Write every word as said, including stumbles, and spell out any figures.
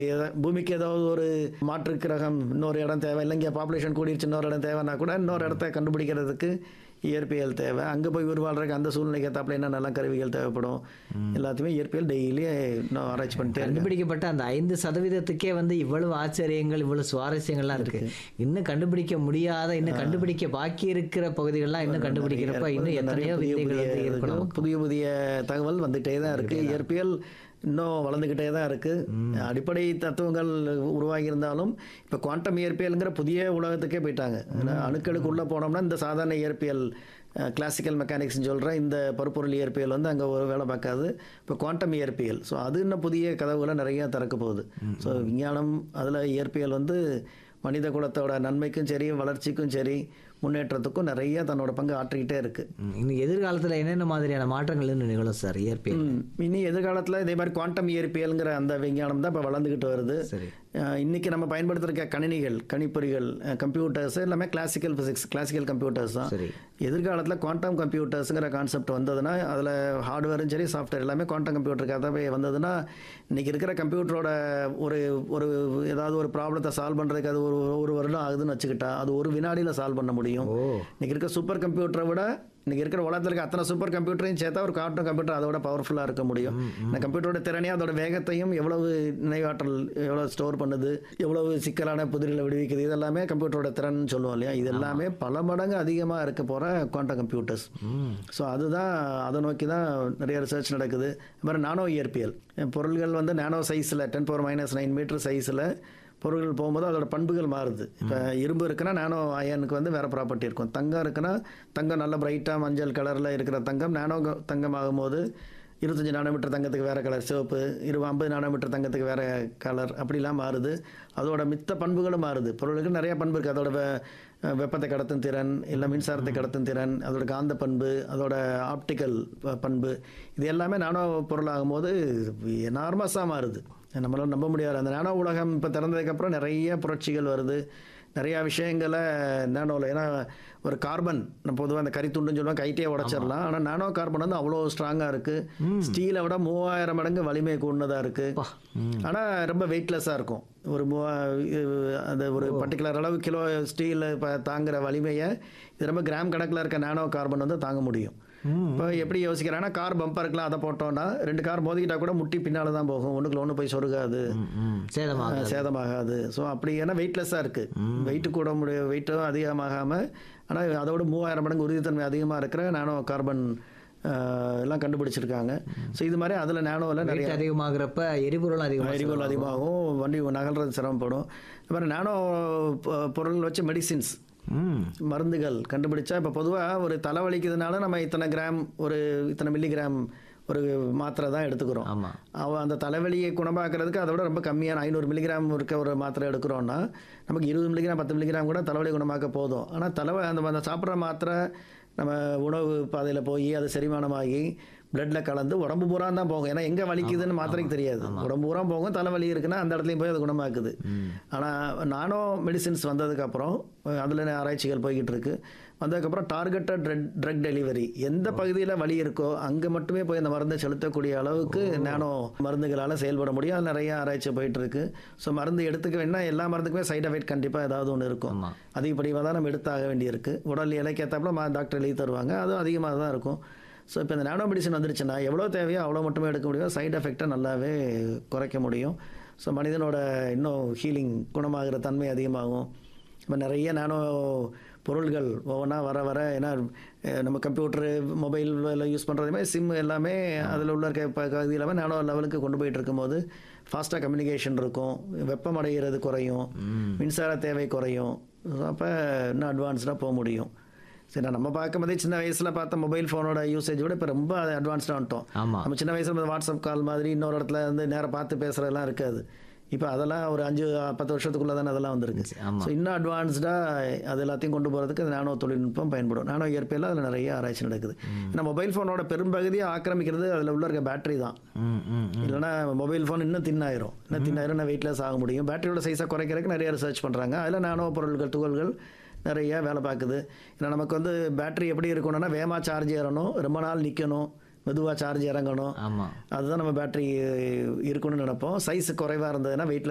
ஏதா பூமிக்கு ஏதாவது ஒரு மாற்று கிரகம் இன்னொரு இடம் தேவை, இல்லை இங்கே பாப்புலேஷன் கூடிருச்சு இன்னொரு இடம் தேவைன்னா கூட இன்னொரு இடத்த கண்டுபிடிக்கிறதுக்கு இயற்பியல் தேவை. அங்கே போய் உயிர் வாழ்றதுக்கு அந்த சூழ்நிலைக்கு ஏற்றாப்புல என்ன நல்ல கருவிகள் தேவைப்படும், எல்லாத்தையுமே இயற்பியல் டெய்லி இன்னும் ஆராய்ச்சி பண்ணிட்டே இருக்கு. கண்டுபிடிக்கப்பட்ட அந்த ஐந்து சதவீதத்துக்கே வந்து இவ்வளவு ஆச்சரியங்கள், இவ்வளவு சுவாரஸ்யங்கள்லாம் இருக்கு. இன்னும் கண்டுபிடிக்க முடியாத, இன்னும் கண்டுபிடிக்க பாக்கி இருக்கிற பகுதிகள்லாம் இன்னும் கண்டுபிடிக்கிறப்ப இன்னும் எத்தனையோ புதிய வித்தைகள் வந்து புதிய இருக்கணும். புதிய புதிய தகவல் வந்துட்டே தான் இருக்கு. இயற்பியல் இன்னும் வளர்ந்துக்கிட்டே தான் இருக்கு. அடிப்படை தத்துவங்கள் உருவாகி இருந்தாலும் இப்போ குவாண்டம் இயற்பியல்ங்கிற புதிய உலகத்துக்கே போயிட்டாங்க. ஏன்னா அணுக்களுக்கு உள்ளே போனோம்னா இந்த சாதாரண இயற்பியல் கிளாசிக்கல் மெக்கானிக்ஸ்னு சொல்கிற இந்த பருப்பொருள் இயற்பியல் வந்து அங்கே ஒரு வேலை பார்க்காது. இப்போ குவாண்டம் இயற்பியல், ஸோ அது இன்னும் புதிய கதவுகளை நிறையா திறக்க போகுது. ஸோ விஞ்ஞானம் அதில் இயற்பியல் வந்து மனித குலத்தோட நன்மைக்கும் சரி, வளர்ச்சிக்கும் சரி, முன்னேற்றத்துக்கும் நிறைய தன்னோட பங்கு ஆற்றிக்கிட்டே இருக்கு. இன்னும் எதிர்காலத்தில் என்னென்ன மாதிரியான மாற்றங்கள் இன்னும் நிகழும் சார் இயற்பியல்? இனி எதிர்காலத்தில் இதே மாதிரி குவாண்டம் இயற்பியல்ங்கிற அந்த விஞ்ஞானம் தான் இப்போ வளர்ந்துக்கிட்டு வருது. சரி. இன்னைக்கு நம்ம பயன்படுத்துகிற கணினிகள், கணிப்பொறிகள், கம்ப்யூட்டர்ஸ் எல்லாமே கிளாசிக்கல் ஃபிசிக்ஸ், கிளாசிக்கல் கம்ப்யூட்டர்ஸ் தான். சரி. எதிர்காலத்தில் குவாண்டம் கம்ப்யூட்டர்ஸுங்கிற கான்செப்ட் வந்ததுன்னா அதில் ஹார்ட்வேரும் சரி சாஃப்ட்வேர் எல்லாமே குவாண்டம் கம்ப்யூட்டருக்காகவே வந்ததுன்னா இன்னைக்கு இருக்கிற கம்ப்யூட்டரோட ஒரு ஒரு ஏதாவது ஒரு ப்ராப்ளத்தை சால்வ் பண்ணுறதுக்கு அது ஒரு ஒரு வருடம் ஆகுதுன்னு வச்சுக்கிட்டா அது ஒரு வினாடியில் சால்வ் பண்ண முடியும். இன்னைக்கு இருக்க சூப்பர் கம்ப்யூட்டரை விட இன்னைக்கு இருக்கிற உலகத்தில் இருக்க அத்தனை சூப்பர் கம்ப்யூட்டரையும் சேர்த்தா ஒரு குவாண்டம் கம்ப்யூட்டர் அதோட பவர்ஃபுல்லாக இருக்க முடியும். இந்த கம்ப்யூட்டரோட திறனையும் அதோட வேகத்தையும், எவ்வளவு நினைவாற்றல் எவ்வளோ ஸ்டோர் பண்ணுது, எவ்வளவு சிக்கலான புதிரில் விடுவிக்குது, இதெல்லாமே கம்ப்யூட்டரோட திறன் சொல்லுவோம் இல்லையா, இது எல்லாமே பல மடங்கு அதிகமாக இருக்க போகிற குவாண்டம் கம்ப்யூட்டர்ஸ். ஸோ அதுதான், அதை நோக்கி தான் நிறைய ரிசர்ச் நடக்குது. அப்புறம் நானோ இயற்பியல், பொருள்கள் வந்து நானோ சைஸில் ten power minus nine metre சைஸில் பொருட்கள் போகும்போது அதோட பண்புகள் மாறுது. இப்போ இரும்பு இருக்குன்னா நானோ அயனுக்கு வந்து வேறு ப்ராப்பர்ட்டி இருக்கும். தங்கம் இருக்குன்னா தங்கம் நல்ல பிரைட்டாக மஞ்சள் கலரில் இருக்கிற தங்கம் நானோ தங்கம் ஆகும்போது இருபத்தஞ்சி நானோமீட்டர் தங்கத்துக்கு வேறு கலர் சிவப்பு, இரு ஐம்பது நானோமீட்டர் தங்கத்துக்கு வேறு கலர், அப்படிலாம் மாறுது. அதோட மித்த பண்புகளும் மாறுது. பொருளுக்கு நிறைய பண்பு இருக்குது. அதோட வெ வெப்பத்தை கடத்தும் திறன், இல்லை மின்சாரத்தை கடத்தும் திறன், அதோட காந்த பண்பு, அதோட ஆப்டிக்கல் பண்பு, இது எல்லாமே நானோ பொருள் ஆகும்போது எனார்மஸாக மாறுது. நம்மளால் நம்ப முடியாது. அந்த நானோ உலகம் இப்போ திறந்ததுக்கப்புறம் நிறைய புரட்சிகள் வருது, நிறையா விஷயங்களை நானோவில். ஏன்னா ஒரு கார்பன் நம்ம பொதுவாக அந்த கரித்துண்டுன்னு சொல்லுவாங்க, கைட்டே உடச்சிடலாம். ஆனால் நானோ கார்பன் வந்து அவ்வளோ ஸ்ட்ராங்காக இருக்குது. ஸ்டீலை விட மூவாயிரம் மடங்கு வலிமை கூடதாக இருக்குது. ஆனால் ரொம்ப வெயிட்லெஸ்ஸாக இருக்கும். ஒரு மூவா அந்த ஒரு பர்டிகுலர் அளவு கிலோ ஸ்டீல் இப்போ தாங்குகிற வலிமையை இது ரொம்ப கிராம் கணக்கில் இருக்க நானோ கார்பன் வந்து தாங்க முடியும். இப்போ எப்படி யோசிக்கிறாங்கன்னா, கார் பம்பர் இருக்கலாம், அதை போட்டோம்னா ரெண்டு கார் மோதிக்கிட்டா கூட முட்டி பின்னால் தான் போகும், ஒன்றுக்குள்ள ஒன்று போய் சொருகாது, சேதமாக சேதமாகாது. ஸோ அப்படி ஏன்னா வெயிட்லெஸ்ஸாக இருக்குது, வெயிட்டு கூட முடியும், வெயிட்டும் அதிகமாகாமல், ஆனால் அதோட மூவாயிரம் மடங்கு உறுதித்தன்மை அதிகமாக இருக்கிற நானோ கார்பன் எல்லாம் கண்டுபிடிச்சிருக்காங்க. ஸோ இது மாதிரி அதில் நானோவில் நிறைய அதிகமாகிறப்ப எரிபொருள் அதிகமாக எரிபொருள் அதிகமாகும், வண்டி நகல்றது சிரமப்படும். அப்புறம் நானோ பொருள் வச்சு மெடிசின்ஸ், மருந்துகள் கண்டுபிடிச்சா இப்போ பொதுவாக ஒரு தலைவலிக்குதுனால நம்ம இத்தனை கிராம், ஒரு இத்தனை மில்லிகிராம் ஒரு மாத்திரை தான் எடுத்துக்கிறோம். ஆமாம். அவ அந்த தலைவலியை குணமாக்குறதுக்கு அதை விட ரொம்ப கம்மியான ஐநூறு மில்லிகிராம் இருக்க ஒரு மாத்திரை எடுக்கிறோன்னா நமக்கு இருபது மில்லிகிராம் பத்து மில்லிகிராம் கூட தலைவலி குணமாக்க போதும். ஆனால் தலைவ அந்த அந்த சாப்பிட்ற மாத்திரை நம்ம உணவு பாதையில் போய் அது செரிமானமாகி பிளட்டில் கலந்து உடம்பு பூரா தான் போகும். ஏன்னா எங்கே வலிக்குதுன்னு மாத்திரைக்கு தெரியாது, உடம்பு பூரா போகும். தலைவலி இருக்குன்னா அந்த இடத்துலையும் போய் அது குணமாக்குது. ஆனால் நானோ மெடிசின்ஸ் வந்ததுக்கப்புறம் அதில் ஆராய்ச்சிகள் போய்கிட்டு இருக்கு. வந்ததுக்கப்புறம் டார்கெட்டட் ட்ரக் ட்ரக் டெலிவரி, எந்த பகுதியில் வலி இருக்கோ அங்கே மட்டுமே போய் அந்த மருந்தை செலுத்தக்கூடிய அளவுக்கு நானோ மருந்துகளால் செயல்பட முடியும். அது நிறைய ஆராய்ச்சி போயிட்டு இருக்கு. ஸோ மருந்து எடுத்துக்க வேணா எல்லா மருந்துக்குமே சைட் எஃபெக்ட் கண்டிப்பாக ஏதாவது ஒன்று இருக்கும். அதிகப்படியாக தான் நம்ம எடுத்தாக வேண்டியிருக்கு. உடல் இலைக்கேற்றாப்புல டாக்டர் எழுதி தருவாங்க, அதுவும் அதிகமாக தான் இருக்கும். ஸோ இப்போ இந்த நானோ மெடிசன் வந்துருச்சுன்னா எவ்வளோ தேவையோ அவ்வளோ மட்டுமே எடுக்க முடியும், சைட் எஃபெக்டை நல்லாவே குறைக்க முடியும். ஸோ மனிதனோட இன்னும் ஹீலிங், குணமாகிற தன்மை அதிகமாகும். இப்போ நிறைய நானோ பொருள்கள் ஒவ்வொன்றா வர வர, ஏன்னா நம்ம கம்ப்யூட்டரு மொபைல் யூஸ் பண்ணுறதுமே சிம் எல்லாமே அதில் உள்ள இருக்க பகுதி எல்லாமே நானோ லெவலுக்கு கொண்டு போயிட்டு இருக்கும்போது ஃபாஸ்ட்டாக கம்யூனிகேஷன் இருக்கும், வெப்பம் அடைகிறது குறையும், மின்சார தேவை குறையும். அப்போ இன்னும் அட்வான்ஸ்டாக போக முடியும். சரி, நம்ம பார்க்கும்போதே சின்ன வயசில் பார்த்த மொபைல் ஃபோனோட யூசேஜ் விட இப்போ ரொம்ப அட்வான்ஸ்டாக வந்துட்டோம். நம்ம சின்ன வயசில் வாட்ஸ்அப் கால் மாதிரி இன்னொரு இடத்துல வந்து நேராக பார்த்து பேசுகிறதெல்லாம் இருக்காது. இப்போ அதெல்லாம் ஒரு அஞ்சு பத்து வருஷத்துக்குள்ளே தானே அதெல்லாம் வந்துருக்கு. ஸோ இன்னும் அட்வான்ஸ்டாக அது எல்லாத்தையும் கொண்டு போகிறதுக்கு அது நானோ தொழில்நுட்பம் பயன்படும். நானோ இயற்பியல் அதில் நிறைய ஆராய்ச்சி நடக்குது. ஏன்னா மொபைல் ஃபோனோட பெரும்பகுதியை ஆக்கிரமிக்கிறது அதில் உள்ள இருக்க பேட்டரி தான். இல்லைனா மொபைல் ஃபோன் இன்னும் தின்னாயிரும், இன்னும் தின்னாயிரம் வெயிட்லெஸ் ஆக முடியும். பேட்டரியோட சைஸை குறைக்கிறதுக்கு நிறைய ரிசர்ச் பண்ணுறாங்க. அதில் நானோ பொருட்கள், துகள்கள் நிறைய வேலை பார்க்குது. ஏன்னா நமக்கு வந்து பேட்டரி எப்படி இருக்கணும்னா வேகமாக சார்ஜ் ஏறணும், ரொம்ப நாள் நிற்கணும், மெதுவாக சார்ஜ் இறங்கணும். ஆமாம், அதுதான் நம்ம பேட்டரி இருக்கணும்னு நினைப்போம். சைஸ் குறைவாக இருந்ததுன்னா வெயிட்ல